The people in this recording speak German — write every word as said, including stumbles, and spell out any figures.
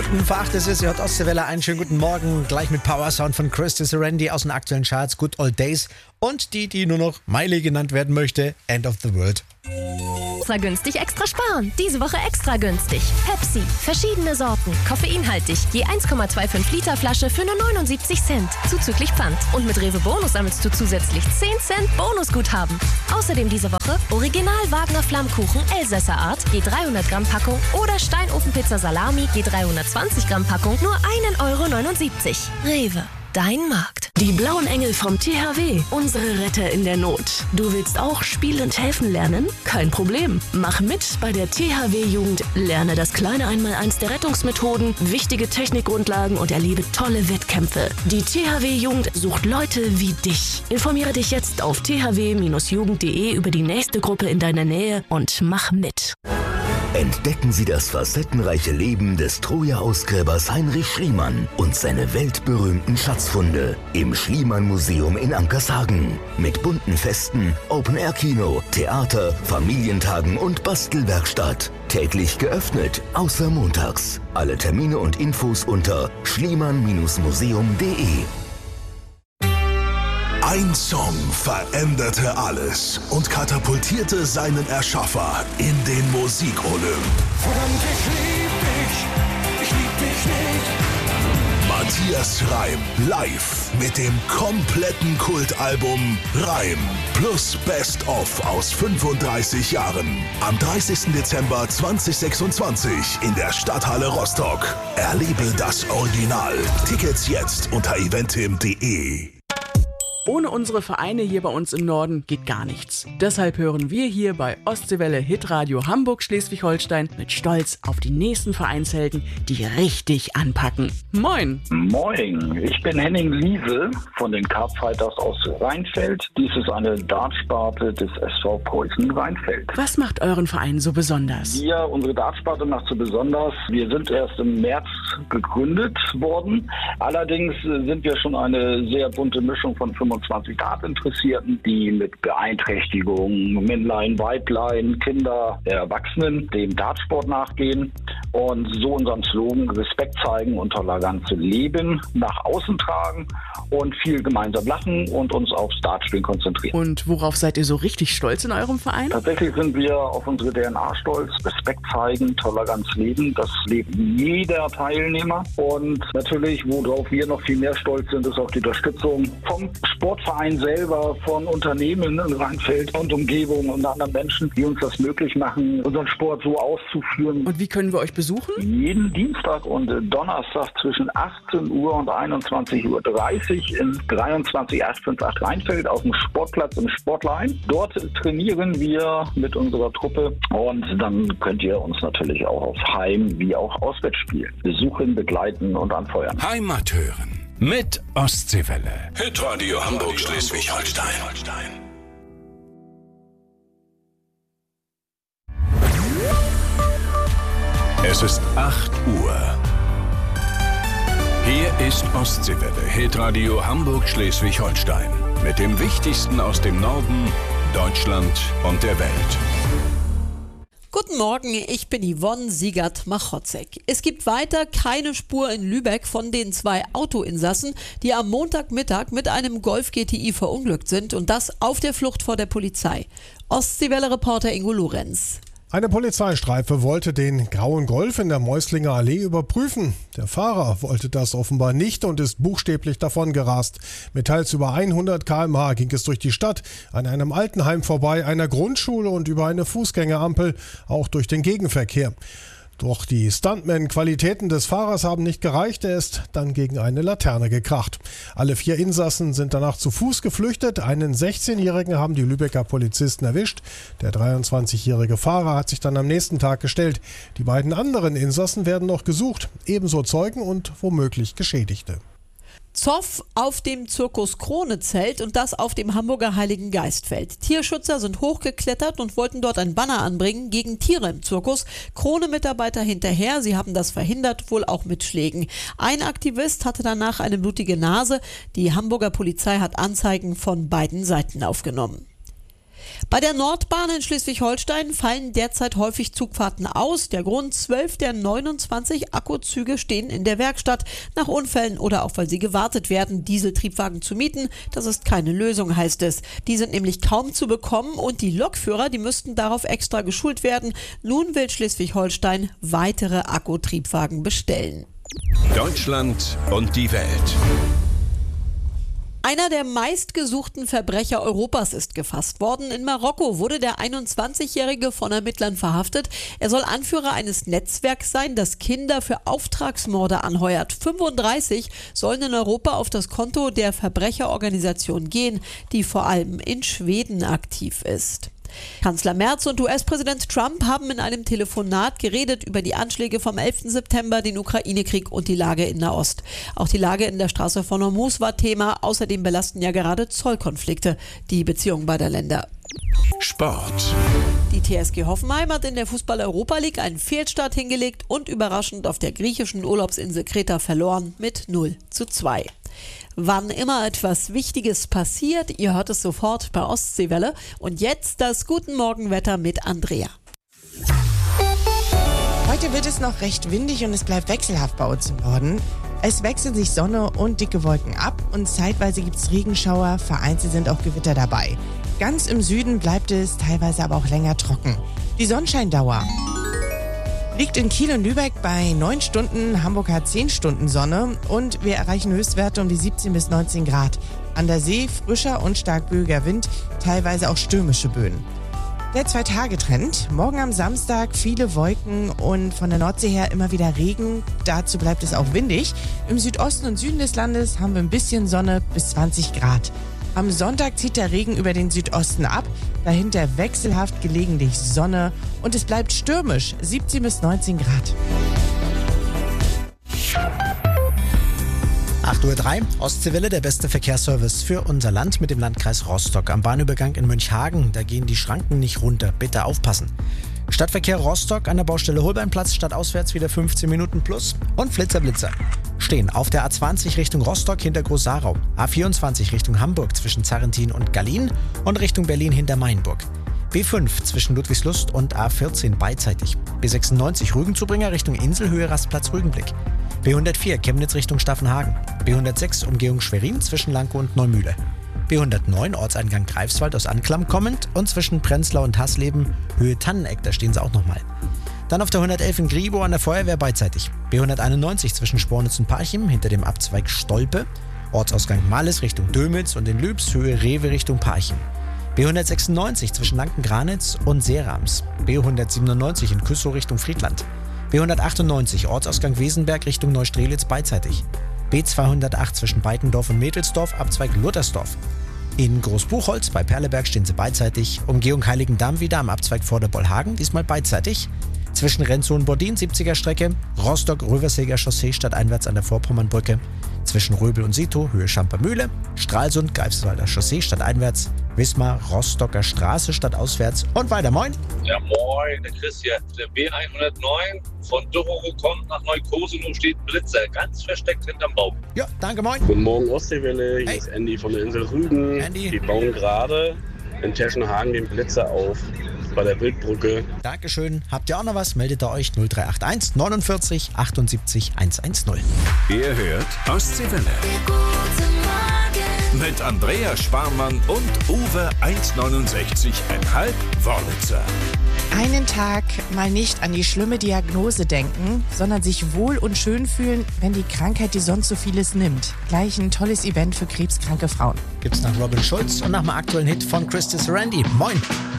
Minuten vor acht ist es. Ihr hört Ostseewelle. Einen schönen guten Morgen. Gleich mit Power Sound von Christy Serendi aus den aktuellen Charts. Good Old Days. Und die, die nur noch Miley genannt werden möchte. End of the World. Extra günstig, extra sparen. Diese Woche extra günstig. Pepsi. Verschiedene Sorten. Koffeinhaltig. Je eins Komma fünfundzwanzig Liter Flasche für nur neunundsiebzig Cent. Zuzüglich Pfand. Und mit Rewe Bonus sammelst du zusätzlich zehn Cent Bonusguthaben. Außerdem diese Woche Original Wagner Flammkuchen Elsässer Art. Je dreihundert Gramm Packung. Oder Steinofenpizza Salami. Je dreihundertzwanzig Gramm Packung. Nur ein Euro neunundsiebzig. Rewe. Dein Markt. Die blauen Engel vom T H W, unsere Retter in der Not. Du willst auch spielend helfen lernen? Kein Problem. Mach mit bei der T H W-Jugend. Lerne das kleine Einmaleins der Rettungsmethoden, wichtige Technikgrundlagen und erlebe tolle Wettkämpfe. Die T H W-Jugend sucht Leute wie dich. Informiere dich jetzt auf t h w Bindestrich jugend punkt d e über die nächste Gruppe in deiner Nähe und mach mit. Entdecken Sie das facettenreiche Leben des Troja-Ausgräbers Heinrich Schliemann und seine weltberühmten Schatzfunde im Schliemann-Museum in Ankershagen. Mit bunten Festen, Open-Air-Kino, Theater, Familientagen und Bastelwerkstatt. Täglich geöffnet, außer montags. Alle Termine und Infos unter schliemann Bindestrich museum punkt d e. Ein Song veränderte alles und katapultierte seinen Erschaffer in den Musikolymp. Verdammt, ich lieb dich, ich lieb dich nicht. Matthias Reim live mit dem kompletten Kultalbum Reim plus Best of aus fünfunddreißig Jahren. Am dreißigsten Dezember zweitausendsechsundzwanzig in der Stadthalle Rostock. Erlebe das Original. Tickets jetzt unter eventim punkt d e. Ohne unsere Vereine hier bei uns im Norden geht gar nichts. Deshalb hören wir hier bei Ostseewelle Hitradio Hamburg-Schleswig-Holstein mit Stolz auf die nächsten Vereinshelden, die richtig anpacken. Moin! Moin, ich bin Henning Liese von den Karpfighters aus Rheinfeld. Dies ist eine Dartsparte des S V Preußen Rheinfeld. Was macht euren Verein so besonders? Ja, unsere Dartsparte macht so besonders. Wir sind erst im März gegründet worden. Allerdings sind wir schon eine sehr bunte Mischung von fünfundzwanzig Dartinteressierten, die mit Beeinträchtigungen, Männlein, Weiblein, Kinder, Erwachsenen dem Dartsport nachgehen und so unseren Slogan Respekt zeigen und Toleranz leben nach außen tragen und viel gemeinsam lachen und uns aufs Dartspielen konzentrieren. Und worauf seid ihr so richtig stolz in eurem Verein? Tatsächlich sind wir auf unsere D N A stolz. Respekt zeigen, Toleranz leben, das lebt jeder Teilnehmer. Und natürlich, worauf wir noch viel mehr stolz sind, ist auf die Unterstützung vom Sportverein selber, von Unternehmen in Rheinfeld und Umgebung und anderen Menschen, die uns das möglich machen, unseren Sport so auszuführen. Und wie können wir euch besuchen? Jeden Dienstag und Donnerstag zwischen achtzehn Uhr und einundzwanzig Uhr dreißig in dreiundzwanzig achthundertachtzig Rheinfeld auf dem Sportplatz im Sportlein. Dort trainieren wir mit unserer Truppe und dann könnt ihr uns natürlich auch auf Heim- wie auch Auswärtsspielen besuchen, begleiten und anfeuern. Heimat hören mit Ostseewelle. Hitradio Hamburg-Schleswig-Holstein. Es ist acht Uhr. Hier ist Ostseewelle, Hitradio Hamburg-Schleswig-Holstein. Mit dem Wichtigsten aus dem Norden, Deutschland und der Welt. Guten Morgen, ich bin Yvonne Siegert-Machotzek. Es gibt weiter keine Spur in Lübeck von den zwei Autoinsassen, die am Montagmittag mit einem Golf G T I verunglückt sind und das auf der Flucht vor der Polizei. Ostseewelle-Reporter Ingo Lorenz. Eine Polizeistreife wollte den grauen Golf in der Mäuslinger Allee überprüfen. Der Fahrer wollte das offenbar nicht und ist buchstäblich davon gerast. Mit teils über hundert Kilometer pro Stunde ging es durch die Stadt, an einem Altenheim vorbei, einer Grundschule und über eine Fußgängerampel, auch durch den Gegenverkehr. Doch die Stuntman-Qualitäten des Fahrers haben nicht gereicht, er ist dann gegen eine Laterne gekracht. Alle vier Insassen sind danach zu Fuß geflüchtet. Einen sechzehnjährigen haben die Lübecker Polizisten erwischt. Der dreiundzwanzigjährige Fahrer hat sich dann am nächsten Tag gestellt. Die beiden anderen Insassen werden noch gesucht, ebenso Zeugen und womöglich Geschädigte. Zoff auf dem Zirkus Krone-Zelt und das auf dem Hamburger Heiligen Geistfeld. Tierschützer sind hochgeklettert und wollten dort ein Banner anbringen gegen Tiere im Zirkus. Krone-Mitarbeiter hinterher, sie haben das verhindert, wohl auch mit Schlägen. Ein Aktivist hatte danach eine blutige Nase. Die Hamburger Polizei hat Anzeigen von beiden Seiten aufgenommen. Bei der Nordbahn in Schleswig-Holstein fallen derzeit häufig Zugfahrten aus. Der Grund: zwölf der neunundzwanzig Akkuzüge stehen in der Werkstatt. Nach Unfällen oder auch weil sie gewartet werden, Dieseltriebwagen zu mieten, das ist keine Lösung, heißt es. Die sind nämlich kaum zu bekommen und die Lokführer, die müssten darauf extra geschult werden. Nun will Schleswig-Holstein weitere Akkutriebwagen bestellen. Deutschland und die Welt. Einer der meistgesuchten Verbrecher Europas ist gefasst worden. In Marokko wurde der einundzwanzigjährige von Ermittlern verhaftet. Er soll Anführer eines Netzwerks sein, das Kinder für Auftragsmorde anheuert. fünfunddreißig sollen in Europa auf das Konto der Verbrecherorganisation gehen, die vor allem in Schweden aktiv ist. Kanzler Merz und U S-Präsident Trump haben in einem Telefonat geredet über die Anschläge vom elften September, den Ukraine-Krieg und die Lage in Nahost. Auch die Lage in der Straße von Hormuz war Thema. Außerdem belasten ja gerade Zollkonflikte die Beziehungen beider Länder. Sport. Die T S G Hoffenheim hat in der Fußball-Europa League einen Fehlstart hingelegt und überraschend auf der griechischen Urlaubsinsel Kreta verloren mit null zu zwei. Wann immer etwas Wichtiges passiert, ihr hört es sofort bei Ostseewelle. Und jetzt das Guten Morgen-Wetter mit Andrea. Heute wird es noch recht windig und es bleibt wechselhaft bei uns im Norden. Es wechseln sich Sonne und dicke Wolken ab und zeitweise gibt es Regenschauer, vereinzelt sind auch Gewitter dabei. Ganz im Süden bleibt es teilweise aber auch länger trocken. Die Sonnenscheindauer liegt in Kiel und Lübeck bei neun Stunden, Hamburg hat zehn Stunden Sonne und wir erreichen Höchstwerte um die siebzehn bis neunzehn Grad. An der See frischer und stark böiger Wind, teilweise auch stürmische Böen. Der Zwei-Tage-Trend. Morgen am Samstag viele Wolken und von der Nordsee her immer wieder Regen. Dazu bleibt es auch windig. Im Südosten und Süden des Landes haben wir ein bisschen Sonne bis zwanzig Grad. Am Sonntag zieht der Regen über den Südosten ab, dahinter wechselhaft gelegentlich Sonne und es bleibt stürmisch, siebzehn bis neunzehn Grad. acht Uhr drei, Ostseewelle, der beste Verkehrsservice für unser Land mit dem Landkreis Rostock. Am Bahnübergang in Mönchhagen, da gehen die Schranken nicht runter, bitte aufpassen. Stadtverkehr Rostock an der Baustelle Holbeinplatz, stadtauswärts wieder fünfzehn Minuten plus und Flitzer-Blitzer. Stehen auf der A zwanzig Richtung Rostock hinter Groß-Sarau, A vierundzwanzig Richtung Hamburg zwischen Zarrentin und Gallien und Richtung Berlin hinter Mainburg. B fünf zwischen Ludwigslust und A vierzehn beidseitig. B sechsundneunzig Rügenzubringer Richtung Inselhöhe Rastplatz Rügenblick. B hundertvier Chemnitz Richtung Staffenhagen. B hundertsechs Umgehung Schwerin zwischen Lankow und Neumühle. B hundertneun Ortseingang Greifswald aus Anklam kommend und zwischen Prenzlau und Hasleben Höhe Tanneneck, da stehen sie auch nochmal. Dann auf der hundertelf in Griebow an der Feuerwehr beidseitig. B hunderteinundneunzig zwischen Spornitz und Parchim hinter dem Abzweig Stolpe. Ortsausgang Malles Richtung Dömitz und in Lübs Höhe Rewe Richtung Parchim. B hundertsechsundneunzig zwischen Lanken-Granitz und Seerams. B hundertsiebenundneunzig in Küssow Richtung Friedland. B hundertachtundneunzig Ortsausgang Wesenberg Richtung Neustrelitz beidseitig. B zweihundertacht zwischen Beitendorf und Mädelsdorf, Abzweig Luttersdorf. In Großbuchholz bei Perleberg stehen sie beidseitig. Umgehung Heiligendamm wieder am Abzweig Vorderbollhagen, diesmal beidseitig. Zwischen Renzow und Bordin siebziger Strecke. Rostock-Röverseger Chaussee stadteinwärts an der Vorpommernbrücke. Zwischen Röbel und Sito Höhe Schampermühle. Stralsund, Greifswalder Chaussee stadteinwärts. Wismar, Rostocker Straße stadtauswärts. Und weiter, moin. Ja, moin, der Chris hier. Der B hundertneun von Dürrow kommt nach Neukosenow, steht ein Blitzer, ganz versteckt hinterm Baum. Ja, danke, moin. Guten Morgen, Ostseewelle. Hier hey. ist Andy von der Insel Rügen. Andy. Die bauen gerade in Teschenhagen den Blitzer auf bei der Wildbrücke. Dankeschön. Habt ihr auch noch was? Meldet ihr euch null drei acht eins neunundvierzig achtundsiebzig hundertzehn. Ihr hört Ostseewelle. Mit Andrea Sparmann und Uwe eins neunundsechzig Komma fünf Wörlitzer. Einen Tag mal nicht an die schlimme Diagnose denken, sondern sich wohl und schön fühlen, wenn die Krankheit, die sonst so vieles nimmt. Gleich ein tolles Event für krebskranke Frauen. Gibt's nach Robin Schulz und nach dem aktuellen Hit von Christy Randy. Moin!